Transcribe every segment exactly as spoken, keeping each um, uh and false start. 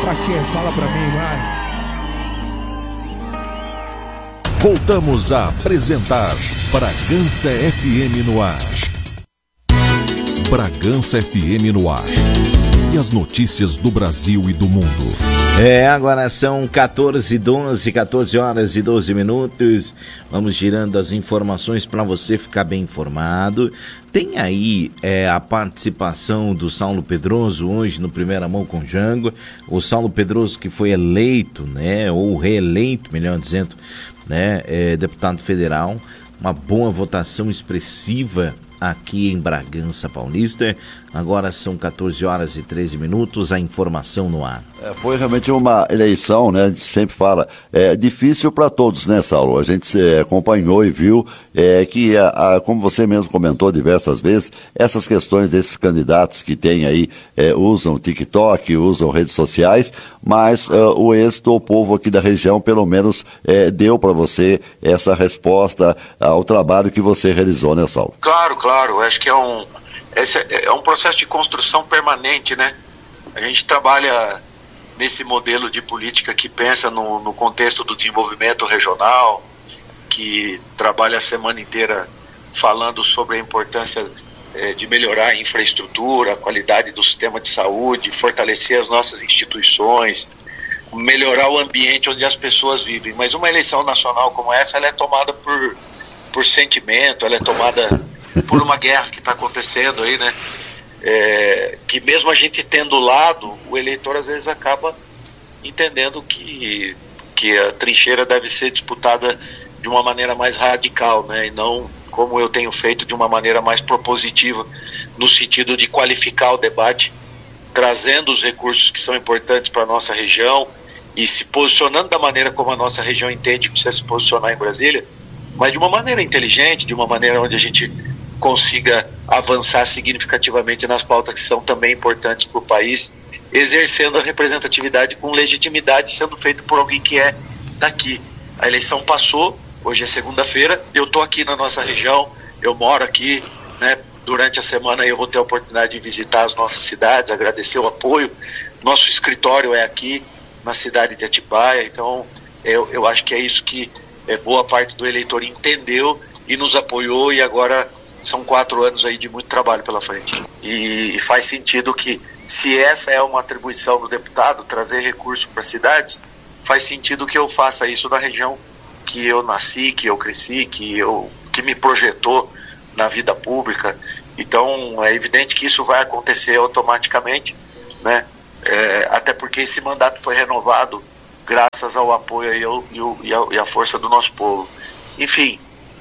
Pra quê? Fala pra mim, vai. Voltamos a apresentar Bragança F M no ar. Bragança F M no ar. E as notícias do Brasil e do mundo. É, agora são quatorze e doze, quatorze horas e doze minutos. Vamos girando as informações para você ficar bem informado. Tem aí é, a participação do Saulo Pedroso hoje no Primeira Mão com Jango. O Saulo Pedroso que foi eleito, né, ou reeleito, melhor dizendo, né, é, deputado federal. Uma boa votação expressiva aqui em Bragança Paulista. Agora são quatorze horas e treze minutos, a informação no ar. É, foi realmente uma eleição, né? A gente sempre fala, é difícil para todos, né, Saulo? A gente se acompanhou e viu é, que, a, a, como você mesmo comentou diversas vezes, essas questões desses candidatos que tem aí, é, usam TikTok, usam redes sociais, mas uh, o êxito, o povo aqui da região, pelo menos, é, deu para você essa resposta ao trabalho que você realizou, né, Saulo? Claro, claro. Acho que é um, esse é um processo de construção permanente, né? A gente trabalha nesse modelo de política que pensa no, no contexto do desenvolvimento regional, que trabalha a semana inteira falando sobre a importância é, de melhorar a infraestrutura, a qualidade do sistema de saúde, fortalecer as nossas instituições, melhorar o ambiente onde as pessoas vivem. Mas uma eleição nacional como essa, ela é tomada por, por sentimento, ela é tomada por uma guerra que está acontecendo aí, né? É, que mesmo a gente tendo lado, o eleitor às vezes acaba entendendo que, que a trincheira deve ser disputada de uma maneira mais radical, né? E não como eu tenho feito, de uma maneira mais propositiva, no sentido de qualificar o debate, trazendo os recursos que são importantes para a nossa região e se posicionando da maneira como a nossa região entende que precisa se posicionar em Brasília, mas de uma maneira inteligente, de uma maneira onde a gente consiga avançar significativamente nas pautas que são também importantes para o país, exercendo a representatividade com legitimidade, sendo feito por alguém que é daqui. A eleição passou, hoje é segunda-feira, eu estou aqui na nossa região, eu moro aqui, né? Durante a semana eu vou ter a oportunidade de visitar as nossas cidades, agradecer o apoio. Nosso escritório é aqui na cidade de Atibaia, então eu, eu acho que é isso que é, boa parte do eleitor entendeu e nos apoiou, e agora são quatro anos aí de muito trabalho pela frente. E, e faz sentido que, se essa é uma atribuição do deputado, trazer recursos para as cidades, faz sentido que eu faça isso na região que eu nasci, que eu cresci, que, eu, que me projetou na vida pública. Então é evidente que isso vai acontecer automaticamente, né? É, até porque esse mandato foi renovado graças ao apoio e, ao, e, o, e, a, e a força do nosso povo. Enfim,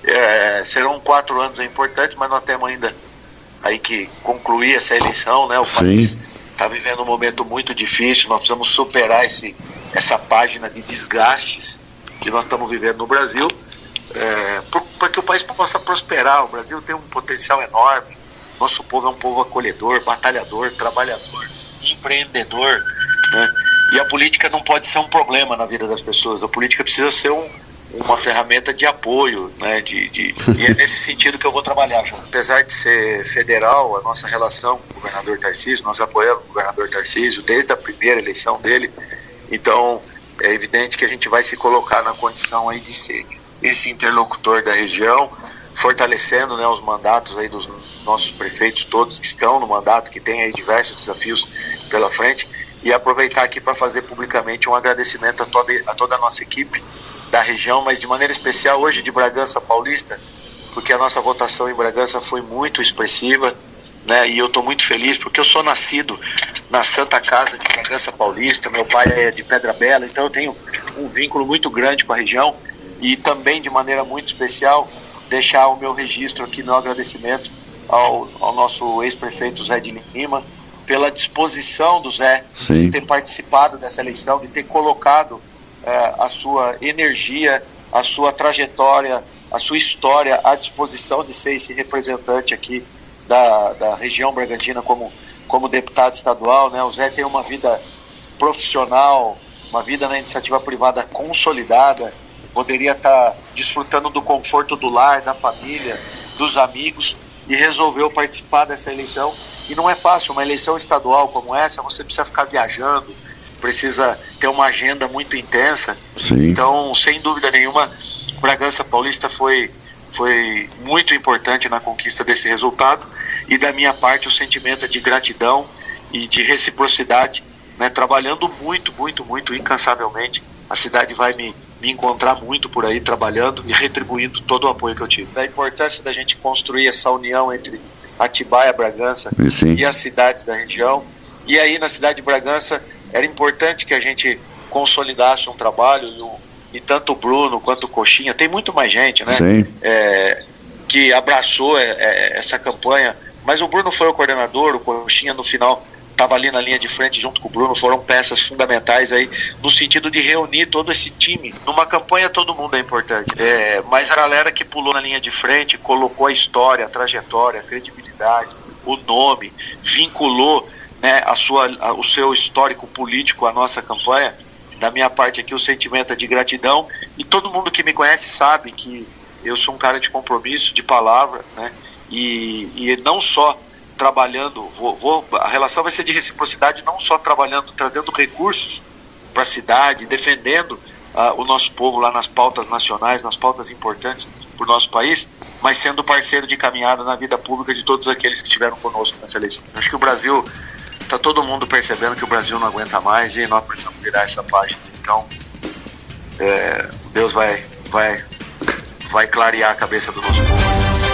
É, serão quatro anos importantes, mas nós temos ainda aí que concluir essa eleição, né? O Sim. país está vivendo um momento muito difícil, nós precisamos superar esse, essa página de desgastes que nós estamos vivendo no Brasil, é, para que o país possa prosperar. O Brasil tem um potencial enorme, nosso povo é um povo acolhedor, batalhador, trabalhador, empreendedor, né? E a política não pode ser um problema na vida das pessoas, a política precisa ser um uma ferramenta de apoio, né, de, de, e é nesse sentido que eu vou trabalhar, João. Apesar de ser federal, a nossa relação com o governador Tarcísio, nós apoiamos o governador Tarcísio desde a primeira eleição dele, então é evidente que a gente vai se colocar na condição aí de ser esse interlocutor da região, fortalecendo, né, os mandatos aí dos nossos prefeitos todos que estão no mandato, que tem aí diversos desafios pela frente, e aproveitar aqui para fazer publicamente um agradecimento a toda, a toda a nossa equipe da região, mas de maneira especial hoje de Bragança Paulista, porque a nossa votação em Bragança foi muito expressiva, né? E eu estou muito feliz porque eu sou nascido na Santa Casa de Bragança Paulista, meu pai é de Pedra Bela, então eu tenho um vínculo muito grande com a região, e também de maneira muito especial deixar o meu registro aqui, meu agradecimento ao, ao nosso ex-prefeito Zé de Lima, pela disposição do Zé Sim. de ter participado dessa eleição, de ter colocado a sua energia, a sua trajetória, a sua história à disposição de ser esse representante aqui da, da região Bragantina como, como deputado estadual, né? O Zé tem uma vida profissional, uma vida na iniciativa privada consolidada, poderia estar desfrutando do conforto do lar, da família, dos amigos, e resolveu participar dessa eleição. E não é fácil, uma eleição estadual como essa, você precisa ficar viajando, precisa ter uma agenda muito intensa. Sim. Então, sem dúvida nenhuma, Bragança Paulista foi, foi muito importante na conquista desse resultado, e da minha parte o sentimento é de gratidão e de reciprocidade, né, trabalhando muito, muito, muito, incansavelmente. A cidade vai me, me encontrar muito por aí trabalhando e retribuindo todo o apoio que eu tive. Da importância da gente construir essa união entre Atibaia, Bragança e, e as cidades da região. E aí na cidade de Bragança era importante que a gente consolidasse um trabalho, e, o, e tanto o Bruno quanto o Coxinha, tem muito mais gente, né, é, que abraçou é, é, essa campanha, mas o Bruno foi o coordenador, o Coxinha no final estava ali na linha de frente junto com o Bruno, foram peças fundamentais aí no sentido de reunir todo esse time. Numa campanha todo mundo é importante, é, mas a galera que pulou na linha de frente, colocou a história, a trajetória, a credibilidade, o nome, vinculou, né, a sua, a, o seu histórico político à nossa campanha. Da minha parte aqui o sentimento é de gratidão, e todo mundo que me conhece sabe que eu sou um cara de compromisso, de palavra, né, e, e não só trabalhando, vou, vou, a relação vai ser de reciprocidade, não só trabalhando, trazendo recursos para a cidade, defendendo uh, o nosso povo lá nas pautas nacionais, nas pautas importantes para o nosso país, mas sendo parceiro de caminhada na vida pública de todos aqueles que estiveram conosco nessa eleição. Acho que o Brasil, está todo mundo percebendo que o Brasil não aguenta mais e nós precisamos virar essa página. Então, é, Deus vai, vai, vai clarear a cabeça do nosso povo.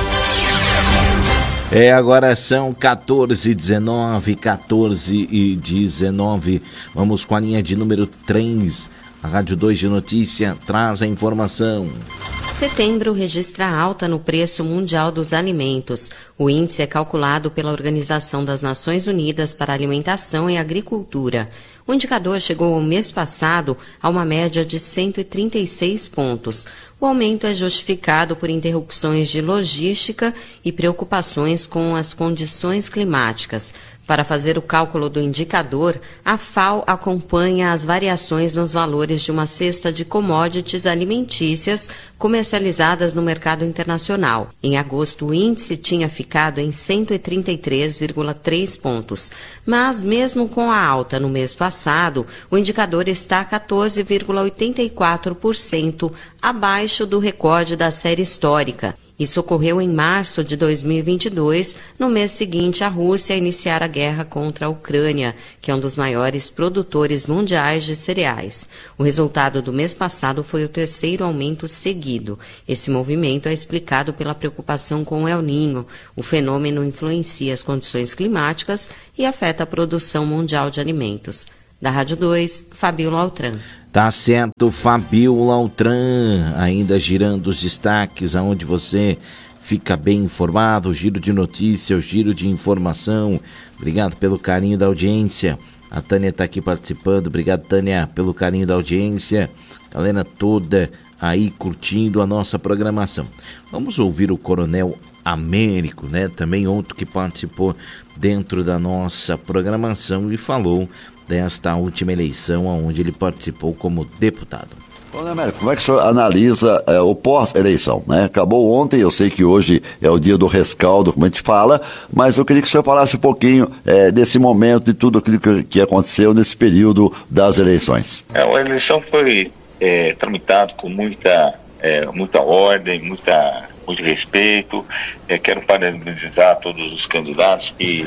É, agora são quatorze e dezenove, quatorze e dezenove. Vamos com a linha de número três. A Rádio dois de Notícia traz a informação. Setembro registra alta no preço mundial dos alimentos. O índice é calculado pela Organização das Nações Unidas para a Alimentação e Agricultura. O indicador chegou ao mês passado a uma média de cento e trinta e seis pontos. O aumento é justificado por interrupções de logística e preocupações com as condições climáticas. Para fazer o cálculo do indicador, a FAO acompanha as variações nos valores de uma cesta de commodities alimentícias comercializadas no mercado internacional. Em agosto, o índice tinha ficado em cento e trinta e três vírgula três pontos, mas mesmo com a alta no mês passado, o indicador está quatorze vírgula oitenta e quatro por cento abaixo do recorde da série histórica. Isso ocorreu em março de dois mil e vinte e dois, no mês seguinte à Rússia iniciar a guerra contra a Ucrânia, que é um dos maiores produtores mundiais de cereais. O resultado do mês passado foi o terceiro aumento seguido. Esse movimento é explicado pela preocupação com o El Niño. O fenômeno influencia as condições climáticas e afeta a produção mundial de alimentos. Da Rádio dois, Fabiola Altran. Tá certo, Fabiola Altran, ainda girando os destaques, aonde você fica bem informado, o giro de notícia, o giro de informação. Obrigado pelo carinho da audiência. A Tânia está aqui participando, obrigado, Tânia, pelo carinho da audiência. Galera toda aí curtindo a nossa programação. Vamos ouvir o Coronel Américo, né? Também outro que participou dentro da nossa programação e falou desta última eleição, onde ele participou como deputado. Bom, Américo, como é que o senhor analisa é, o pós-eleição, né? Acabou ontem, eu sei que hoje é o dia do rescaldo, como a gente fala, mas eu queria que o senhor falasse um pouquinho é, desse momento, de tudo aquilo que, que aconteceu nesse período das eleições. É, a eleição foi é, tramitada com muita, é, muita ordem, muita, muito respeito. É, quero parabenizar todos os candidatos que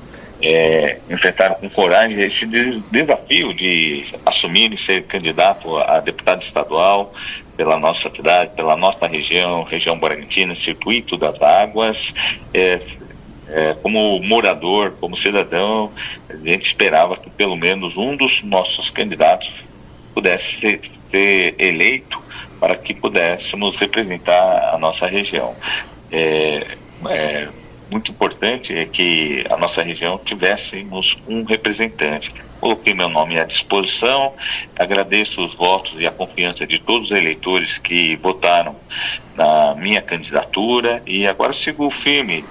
É, enfrentaram com coragem esse desafio de assumir e ser candidato a deputado estadual pela nossa cidade, pela nossa região, região Bragantina, Circuito das Águas. É, é, como morador, como cidadão, a gente esperava que pelo menos um dos nossos candidatos pudesse ser, ser eleito para que pudéssemos representar a nossa região. É, é, muito importante é que a nossa região tivéssemos um representante. Coloquei meu nome à disposição, agradeço os votos e a confiança de todos os eleitores que votaram na minha candidatura e agora sigo firme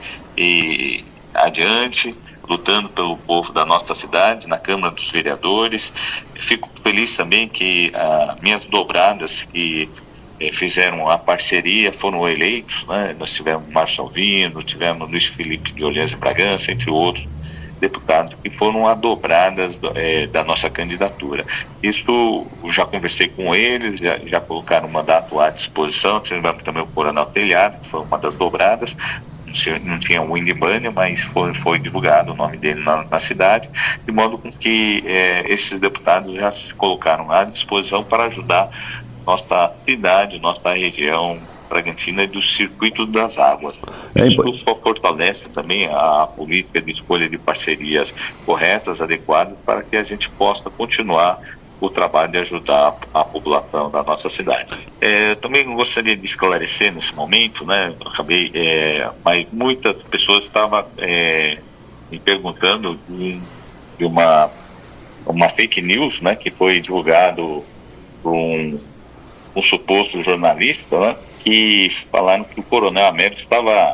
e adiante, lutando pelo povo da nossa cidade, na Câmara dos Vereadores. Fico feliz também que as minhas dobradas que fizeram a parceria, foram eleitos, né? Nós tivemos Márcio Alvino, tivemos Luiz Felipe de Orleans e Bragança, entre outros, deputados que foram adobradas é, da nossa candidatura. Isso, já conversei com eles, já, já colocaram um mandato à disposição, tivemos também o Coronel Telhado, que foi uma das dobradas, não tinha o Windy Bunny, mas foi, foi divulgado o nome dele na, na cidade, de modo com que é, esses deputados já se colocaram à disposição para ajudar nossa cidade, nossa região Bragantina e do Circuito das Águas. É, Isso só fortalece também a política de escolha de parcerias corretas, adequadas, para que a gente possa continuar o trabalho de ajudar a população da nossa cidade. É, também gostaria de esclarecer nesse momento, né, eu acabei, é, mas muitas pessoas estavam é, me perguntando de, de uma, uma fake news, né, que foi divulgado por um, um suposto jornalista, né, que falaram que o Coronel Américo estava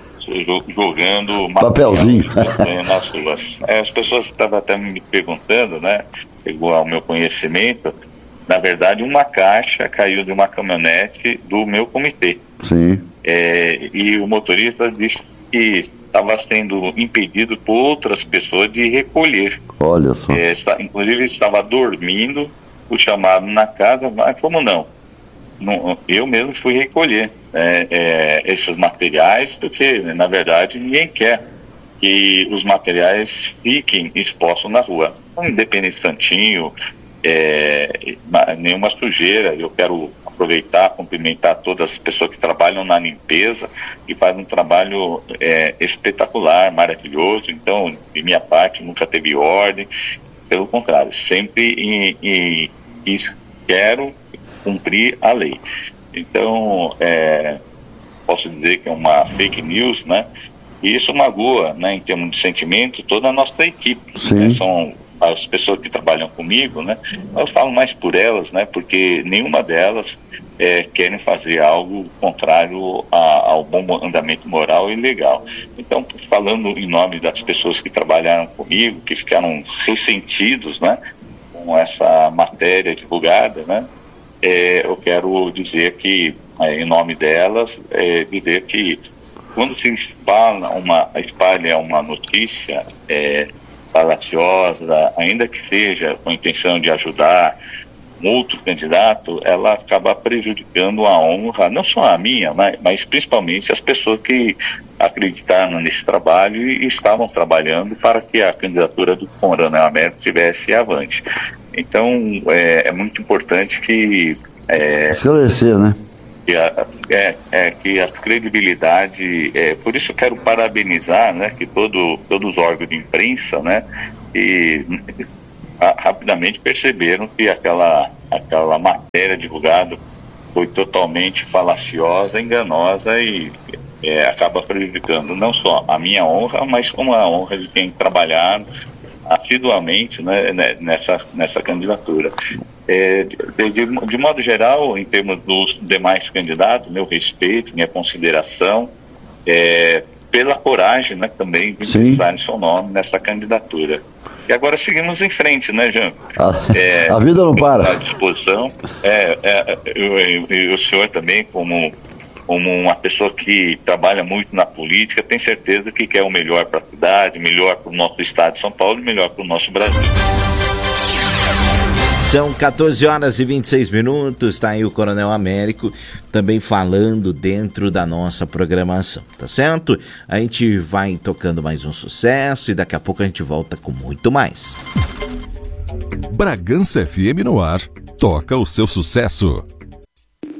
jogando papelzinho nas ruas. É, as pessoas estavam até me perguntando, né, chegou ao meu conhecimento, na verdade uma caixa caiu de uma caminhonete do meu comitê. Sim. É, e o motorista disse que estava sendo impedido por outras pessoas de recolher. Olha só. É, está, inclusive estava dormindo, o chamado na casa, mas como não? Não, eu mesmo fui recolher é, é, esses materiais, porque na verdade ninguém quer que os materiais fiquem expostos na rua. Não me depende de instantinho, é, nenhuma sujeira. Eu quero aproveitar, cumprimentar todas as pessoas que trabalham na limpeza e fazem um trabalho é, espetacular, maravilhoso. Então, de minha parte, nunca teve ordem. Pelo contrário, sempre em, em, em, quero cumprir a lei. Então, é, posso dizer que é uma fake news, né? E isso magoa, né, em termos de sentimento, toda a nossa equipe. Né? São as pessoas que trabalham comigo, né? Eu falo mais por elas, né? Porque nenhuma delas é, querem fazer algo contrário a, ao bom andamento moral e legal. Então, falando em nome das pessoas que trabalharam comigo, que ficaram ressentidos, né, com essa matéria divulgada, né? É, eu quero dizer que, é, em nome delas, é, dizer que quando se espalha uma, espalha uma notícia é, falaciosa, ainda que seja com a intenção de ajudar um outro candidato, ela acaba prejudicando a honra, não só a minha, mas, mas principalmente as pessoas que acreditaram nesse trabalho e estavam trabalhando para que a candidatura do Coronel Américo estivesse avante. Então, é, é muito importante que... É, esclarecer, né? Que a, é, é, que a credibilidade... É, por isso eu quero parabenizar, né, que todo, todos os órgãos de imprensa, né, e, a, rapidamente perceberam que aquela, aquela matéria divulgada foi totalmente falaciosa, enganosa e é, acaba prejudicando não só a minha honra, mas como a honra de quem trabalhar assiduamente, né, nessa, nessa candidatura. É, de, de, de modo geral, em termos dos demais candidatos, meu respeito, minha consideração, é, pela coragem, né, também de pensar em seu nome nessa candidatura. E agora seguimos em frente, né, Jean? A, é, a vida não para. À disposição. É, é, eu, eu, eu, o senhor também, como como uma pessoa que trabalha muito na política, tem certeza que quer o melhor para a cidade, melhor para o nosso estado de São Paulo e melhor para o nosso Brasil. São quatorze horas e vinte e seis minutos, tá aí o Coronel Américo também falando dentro da nossa programação, tá certo? A gente vai tocando mais um sucesso e daqui a pouco a gente volta com muito mais. Bragança F M no ar, toca o seu sucesso.